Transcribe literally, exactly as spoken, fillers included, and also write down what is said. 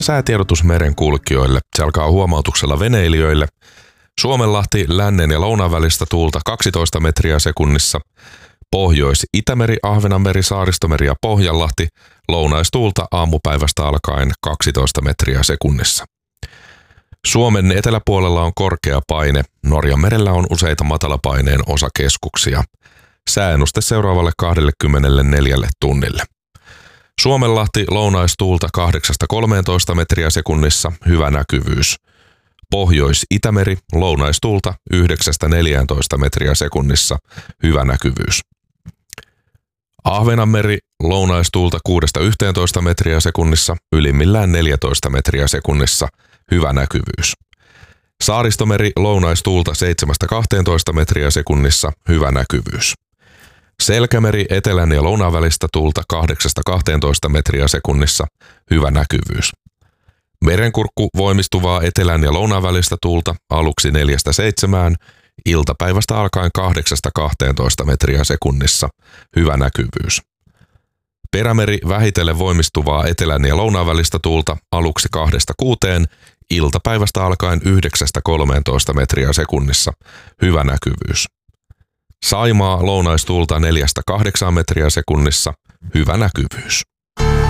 Säätiedotus merenkulkijoille. Se alkaa huomautuksella veneilijöille. Suomenlahti lännen ja lounaan välistä tuulta kaksitoista metriä sekunnissa. Pohjois-Itämeri, Ahvenanmeri, Saaristomeri ja Pohjanlahti lounaistuulta aamupäivästä alkaen kaksitoista metriä sekunnissa. Suomen eteläpuolella on korkea paine. Norjanmerellä on useita matalapaineen osakeskuksia. Sääennuste seuraavalle kaksikymmentäneljä tunnille. Suomenlahti lounaistuulta kahdeksasta kolmeentoista metriä sekunnissa, hyvä näkyvyys. Pohjois-Itämeri lounaistuulta yhdeksästä neljääntoista metriä sekunnissa, hyvä näkyvyys. Ahvenanmeri lounaistuulta kuudesta yhteentoista metriä sekunnissa, ylimmillään neljätoista metriä sekunnissa, hyvä näkyvyys. Saaristomeri lounaistuulta seitsemästä kahteentoista metriä sekunnissa, hyvä näkyvyys. Selkämeri etelän ja lounaan välistä tuulta kahdeksasta kahteentoista metriä sekunnissa, hyvä näkyvyys. Merenkurkku voimistuvaa etelän ja lounaan välistä tuulta aluksi neljästä seitsemään, iltapäivästä alkaen kahdeksasta kahteentoista metriä sekunnissa, hyvä näkyvyys. Perämeri vähitellen voimistuvaa etelän ja lounaan välistä tuulta aluksi kahdesta kuuteen, iltapäivästä alkaen yhdeksästä kolmeentoista metriä sekunnissa, hyvä näkyvyys. Saimaa lounaistuulta neljästä kahdeksaan metriä sekunnissa, hyvä näkyvyys.